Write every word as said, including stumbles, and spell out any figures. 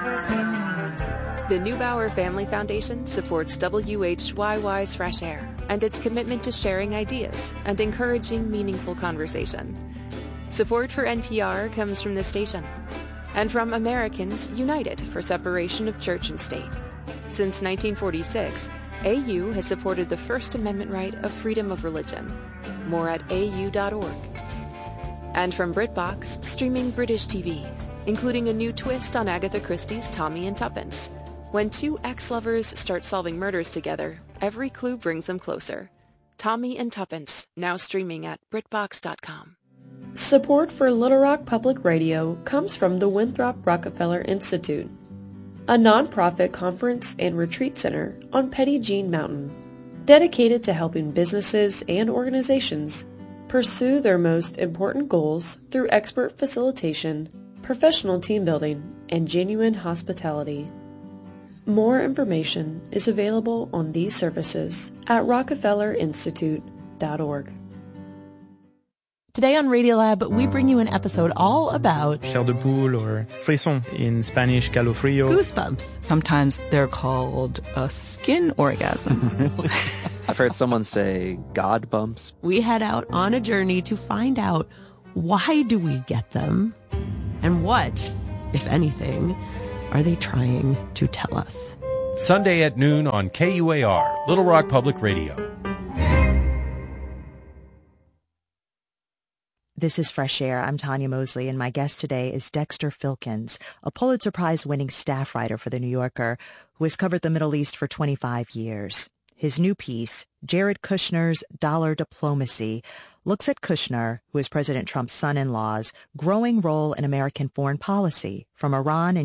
The Neubauer Family Foundation supports W H Y Y's Fresh Air and its commitment to sharing ideas and encouraging meaningful conversation. Support for N P R comes from this station and from Americans United for Separation of Church and State. Since nineteen forty-six, A U has supported the First Amendment right of freedom of religion. More at A U dot org. And from BritBox, streaming British T V, including a new twist on Agatha Christie's Tommy and Tuppence. When two ex-lovers start solving murders together, every clue brings them closer. Tommy and Tuppence, now streaming at BritBox dot com. Support for Little Rock Public Radio comes from the Winthrop Rockefeller Institute, a nonprofit conference and retreat center on Petit Jean Mountain, dedicated to helping businesses and organizations pursue their most important goals through expert facilitation, professional team building, and genuine hospitality. More information is available on these services at rockefeller institute dot org. Today on Radiolab, we bring you an episode all about chair de poule, or frisson in Spanish, calofrío. Goosebumps. Sometimes they're called a skin orgasm. Really? I've heard someone say God bumps. We head out on a journey to find out, why do we get them? And what, if anything, are they trying to tell us? Sunday at noon on K U A R, Little Rock Public Radio. This is Fresh Air. I'm Tanya Mosley, and my guest today is Dexter Filkins, a Pulitzer Prize-winning staff writer for The New Yorker who has covered the Middle East for twenty-five years. His new piece, Jared Kushner's Dollar Diplomacy, looks at Kushner, who is President Trump's son-in-law's, growing role in American foreign policy, from Iran and